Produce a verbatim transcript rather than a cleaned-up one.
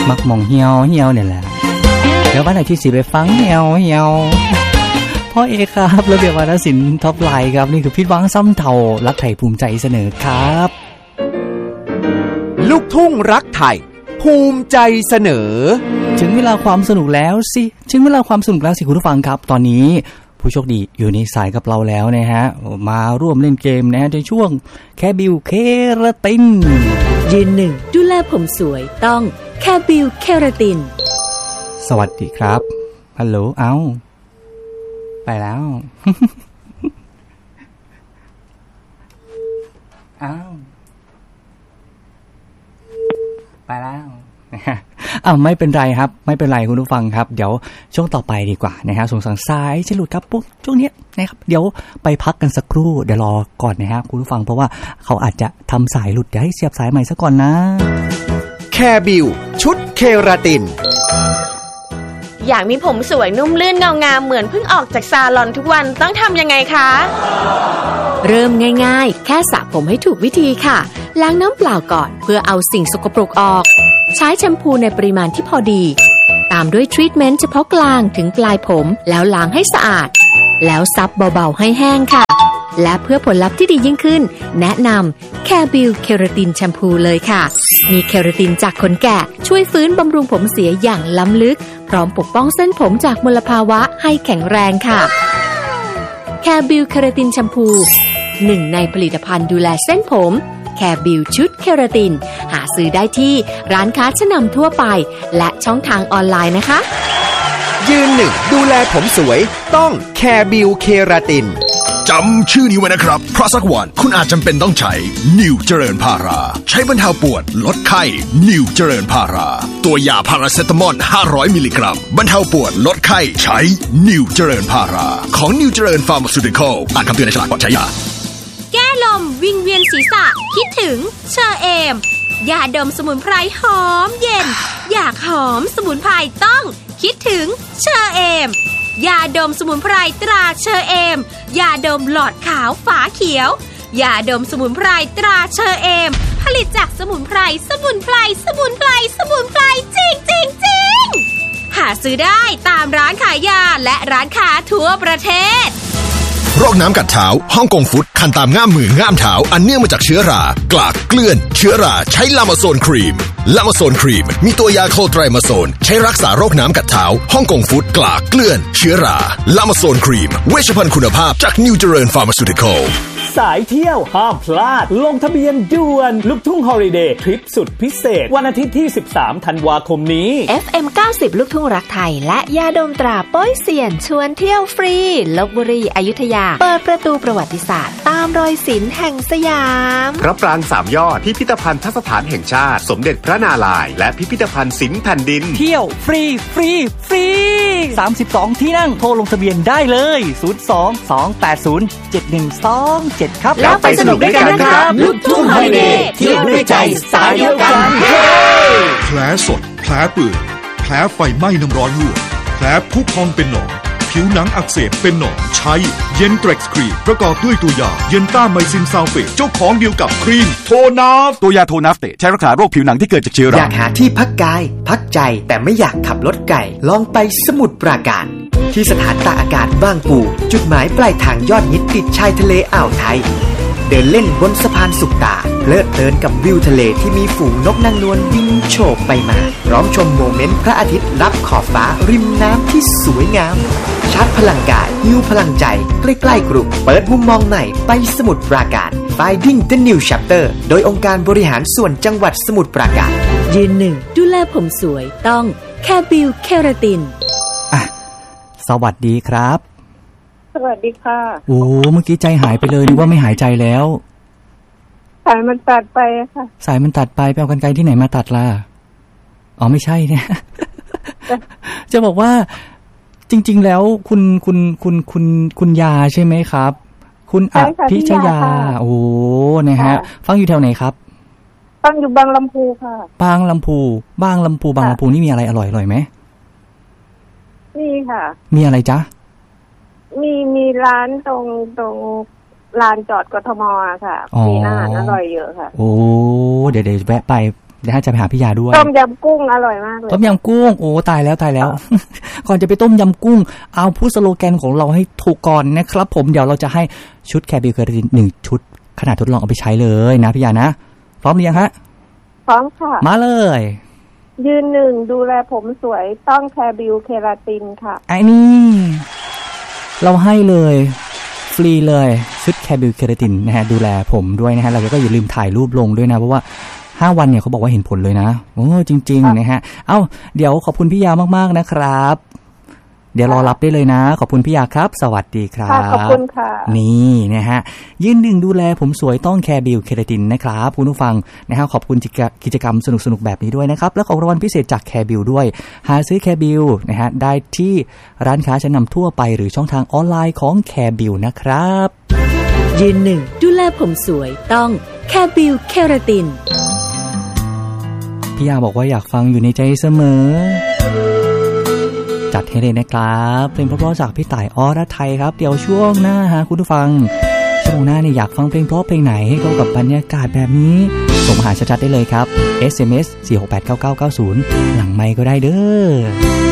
มักมองเหี่ยวเหี่ยวเนี่ยแหละเดี๋ยววันไหนที่สิไปฟังเหี่ยวเหี่ยวพ่อเอครับระเบียบวาทศิลป์ท็อปไลน์ครับนี่คือพิษวังซ้ำเท่ารักไทยภูมิใจเสนอครับลูกทุ่งรักไทยภูมิใจเสนอถึงเวลาความสนุกแล้วสิถึงเวลาความสนุกแล้วสิคุณผู้ฟังครับตอนนี้ผู้โชคดีอยู่ในสายกับเราแล้วนะฮะมาร่วมเล่นเกมนะในช่วงแคบิวเคราตินยืนหนึ่งดูแลผมสวยต้องแคบิวเคราตินสวัสดีครับฮัลโหลเอ้าไปแล้วอ้าวไปแล้วอ้าวไม่เป็นไรครับไม่เป็นไรคุณผู้ฟังครับเดี๋ยวช่วงต่อไปดีกว่านะฮะสงสัยสายจะหลุดครับปุ๊บช่วงนี้นะครับเดี๋ยวไปพักกันสักครู่เดี๋ยวรอก่อนนะฮะคุณผู้ฟังเพราะว่าเขาอาจจะทำสายหลุดเดี๋ยวให้เสียบสายใหม่ซะก่อนนะแคบิวชุดเคราตินอยากมีผมสวยนุ่มลื่นเงางามเหมือนเพิ่งออกจากซาลอนทุกวันต้องทำยังไงคะเริ่มง่ายๆแค่สระผมให้ถูกวิธีค่ะล้างน้ำเปล่าก่อนเพื่อเอาสิ่งสกปรกออกใช้แชมพูในปริมาณที่พอดีตามด้วยทรีทเมนต์เฉพาะกลางถึงปลายผมแล้วล้างให้สะอาดแล้วซับเบาๆให้แห้งค่ะและเพื่อผลลัพธ์ที่ดียิ่งขึ้นแนะนำแคบิลเคราตินแชมพูเลยค่ะมีเคราตินจากขนแกะช่วยฟื้นบำรุงผมเสียอย่างล้ำลึกพร้อมปกป้องเส้นผมจากมลภาวะให้แข็งแรงค่ะแคบิลเคราตินแชมพูหนึ่งในผลิตภัณฑ์ดูแลเส้นผมแคบิลชุดเคราตินหาซื้อได้ที่ร้านค้าชั้นนำทั่วไปและช่องทางออนไลน์นะคะยืนหนึ่งดูแลผมสวยต้องแคบิลเคราตินจำชื่อนี้ไว้นะครับเพราะสักวันคุณอาจจำเป็นต้องใช้นิวเจริญพาราใช้บรรเทาปวดลดไข้นิวเจริญพาราตัวยาพาราเซตามอลห้าร้อยมิลลิกรัมบรรเทาปวดลดไข้ใช้นิวเจริญพาราของนิวเจริญฟาร์มาซูติคอลอ่านคำเตือนในฉลากก่อนใช้ยาแก้ลมวิงเวียนศีรษะคิดถึงเชอเอมยาดมสมุนไพรหอมเย็นอยากหอมสมุนไพรต้องคิดถึงเชอเอมยาดมสมุนไพรตราเชอเอมยาดมหลอดขาวฝาเขียวยาดมสมุนไพรตราเชอเอมผลิตจากสมุนไพรสมุนไพรสมุนไพรสมุนไพรจริงจริงจริงหาซื้อได้ตามร้านขายยาและร้านค้าทั่วประเทศโรคน้ำกัดเท้าฮ่องกงฟุตคันตามง่ามมือง่ามเท้าอันเนื่องมาจากเชื้อรากลากเกลื่อนเชื้อราใช้ลามาโซนครีมลามาโซนครีมมีตัวยาโคไตรมาโซนใช้รักษาโรคน้ำกัดเท้าฮ่องกงฟุตกลากเกลื่อนเชื้อราลามาโซนครีมเวชภัณฑ์คุณภาพจากนิวเจริญฟาร์มาซูติคอลสายเที่ยวห้ามพลาดลงทะเบียนด่วนลูกทุ่งฮอลิเดย์ทริปสุดพิเศษวันอาทิตย์ที่สิบสามธันวาคมนี้เอฟ เอ็ม เก้าสิบ ลูกทุ่งรักไทยและยาดมตราโป้ยเซียนชวนเที่ยวฟรีลพบุรีอยุธยาเปิดประตูประวัติศาสตร์ตามรอยศิลป์แห่งสยามพระปรางสามยอดพิพิธภัณฑ์สถานแห่งชาติสมเด็จพระนารายณ์และพิพิธภัณฑ์ศิลป์แผ่นดินเที่ยวฟรีฟรีฟรีสามสิบสองที่นั่งโทรลงทะเบียนได้เลยศูนย์ สอง สอง แปด ศูนย์ เจ็ด หนึ่ง สอง เจ็ดครับแล้วไปสนุกด้วยกันนะครับลูกทุ่งฮอลิเดย์เที่ยวด้วยใจสายเดียวกันแผลสดแผลเปื่อยแผลไฟไหม้น้ำร้อนลวกแผลพุพองเป็นหนองผิวหนังอักเสบเป็นหนองใช้เย็นเทร็กซ์ครีมประกอบด้วยตัวยาเย็นต้าไมซินซัลเฟตเจ้าของเดียวกับครีมโทนาฟตัวยาโทนาฟเตใช้รักษาโรคผิวหนังที่เกิดจากเชื้อราอยากหาที่พักกายพักใจแต่ไม่อยากขับรถไก่ลองไปสมุทรปราการที่สถานตากอากาศบางปูจุดหมายปลายทางยอดฮิตติดชายทะเลอ่าวไทยเดินเล่นบนสะพานสุขตาเพลิดเพลินกับวิวทะเลที่มีฝูงนกนางนวลบินโฉบไปมาพร้อมชมโมเมนต์พระอาทิตย์ลับขอบฟ้าริมน้ำที่สวยงามชาร์จพลังกายฮิวพลังใจใกล้ๆกรุงเปิดมุมมองใหม่ไปสมุทรปราการ Finding the New Chapter โดยองค์การบริหารส่วนจังหวัดสมุทรปราการยืนหนึ่งดูแลผมสวยต้องแคบิลเคราตินอ่ะสวัสดีครับสวัสดีค่ะโอ้เมื่อกี้ใจหายไปเลยนึกว่าไม่หายใจแล้วสายมันตัดไปค่ะสายมันตัดไปไปเอากรรไกรที่ไหนมาตัดล่ะอ๋อไม่ใช่เนี่ย จะบอกว่าจริงๆแล้วคุณคุณคุณคุณคุณยาใช่ไหมครับคุณอภิชยาโอ้นะฮะฟังอยู่แถวไหนครับฟังอยู่บางลำพูค่ะบางลำพูบางลำพูบางลำพูนี่มีอะไรอร่อยๆไหมมีค่ะมีอะไรจ๊ะมีมีร้านตรงตรงลานจอดกทม.ค่ะมีอาหารอร่อยเยอะค่ะโอ้เดี๋ยวเดี๋ยวแวะไปเดี๋ยวจะไปหาพี่ยาด้วยต้มยำกุ้งอร่อยมากเลยต้มยำกุ้งโอ้ตายแล้วตายแล้ว ก่อนจะไปต้มยำกุ้งเอาพูดสโลแกนของเราให้ถูกก่อนนะครับผมเดี๋ยวเราจะให้ชุดแคบิวเคอราตินหนึ่งชุดขนาดทดลองเอาไปใช้เลยนะพี่ยานะพร้อมหรือยังฮะพร้อมค่ะมาเลยยืนหนึ่งดูแลผมสวยต้องแคบิวเคราตินค่ะไอ้นี่เราให้เลยฟรีเลยชุดแคบิวเคราตินนะฮะดูแลผมด้วยนะฮะแล้วก็อย่าลืมถ่ายรูปลงด้วยนะเพราะว่าห้าวันเนี่ยเขาบอกว่าเห็นผลเลยนะโอ้จริงๆนะฮะเอ้าเดี๋ยวขอบคุณพี่ยามากๆนะครับเดี๋ยวรอรับได้เลยนะขอบคุณพี่ยาครับสวัสดีครับขอบคุณค่ะนี่นะฮะยืนหนึ่งดูแลผมสวยต้องแคบิวเคราตินนะครับคุณผู้ฟังนะฮะขอบคุณกิจกรรมสนุกๆแบบนี้ด้วยนะครับและของรางวัลพิเศษจากแคบิวด้วยหาซื้อแคบิวนะฮะได้ที่ร้านค้าชั้นนำทั่วไปหรือช่องทางออนไลน์ของแคบิวนะครับยืนหนึ่งดูแลผมสวยต้องแคบิวเคราตินพี่ยาบอกว่าอยากฟังอยู่ในใจเสมอจัดให้เลยนะครับเพลงเพราะๆจากพี่ต่ายอรไทยครับเดี๋ยวช่วงหน้าฮะคุณผู้ฟังช่วงหน้าเนี่ยอยากฟังเพลงเพราะเพลงไหนให้เข้ากับบรรยากาศแบบนี้ส่งมาหาชัดๆได้เลยครับ เอส เอ็ม เอส สี่ หก แปด เก้า เก้า เก้า ศูนย์หลังไมค์ก็ได้เด้อ